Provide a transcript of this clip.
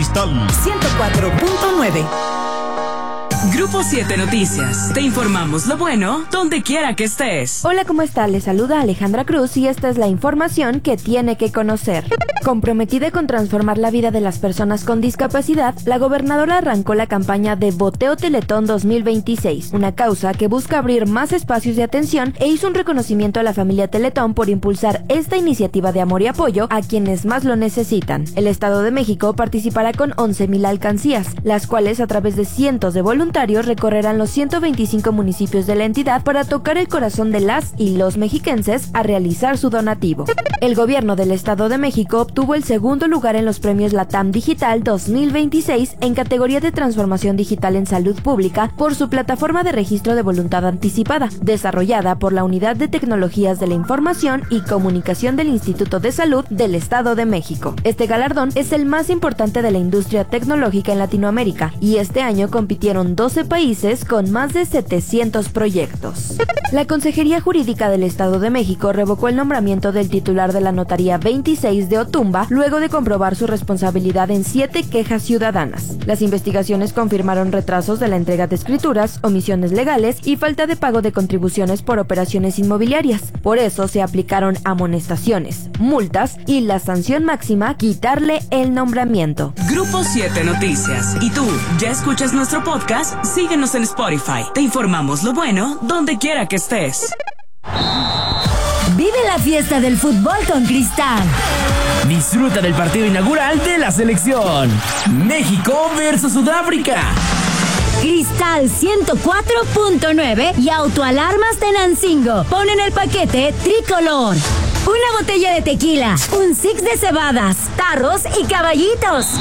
Cristal 104.9. Grupo 7 Noticias. Te informamos lo bueno donde quiera que estés. Hola, ¿cómo está? Les saluda Alejandra Cruz y esta es la información que tiene que conocer. Comprometida con transformar la vida de las personas con discapacidad, la gobernadora arrancó la campaña de Voteo Teletón 2026, una causa que busca abrir más espacios de atención e hizo un reconocimiento a la familia Teletón por impulsar esta iniciativa de amor y apoyo a quienes más lo necesitan. El Estado de México participará con 11,000 alcancías, las cuales a través de cientos de voluntarios recorrerán los 125 municipios de la entidad para tocar el corazón de las y los mexiquenses a realizar su donativo. El gobierno del Estado de México obtuvo el segundo lugar en los premios LATAM Digital 2026 en categoría de transformación digital en salud pública por su plataforma de registro de voluntad anticipada, desarrollada por la Unidad de Tecnologías de la Información y Comunicación del Instituto de Salud del Estado de México. Este galardón es el más importante de la industria tecnológica en Latinoamérica y este año compitieron 12 países con más de 700 proyectos. La Consejería Jurídica del Estado de México revocó el nombramiento del titular de la Notaría 26 de Otumba luego de comprobar su responsabilidad en 7 quejas ciudadanas. Las investigaciones confirmaron retrasos de la entrega de escrituras, omisiones legales y falta de pago de contribuciones por operaciones inmobiliarias. Por eso se aplicaron amonestaciones, multas y la sanción máxima, quitarle el nombramiento. Grupo 7 Noticias. ¿Y tú, ya escuchas nuestro podcast? Síguenos en Spotify. Te informamos lo bueno donde quiera que estés. Vive la fiesta del fútbol con Cristal. Disfruta del partido inaugural de la selección. México versus Sudáfrica. Cristal 104.9 y Autoalarmas Tenancingo ponen el paquete tricolor. Una botella de tequila, un six de cebadas, tarros y caballitos.